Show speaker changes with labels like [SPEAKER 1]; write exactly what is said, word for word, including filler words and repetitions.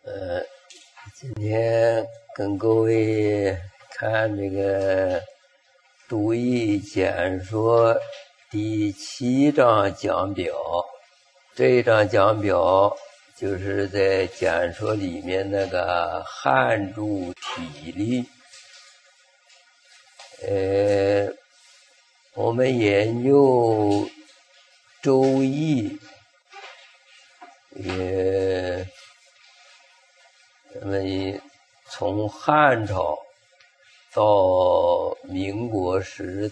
[SPEAKER 1] 呃，今天跟各位看这个读义简说第七章讲表。这一章讲表就是在简说里面那个汉注体例。呃，我们研究周易，也那么从汉朝到民国时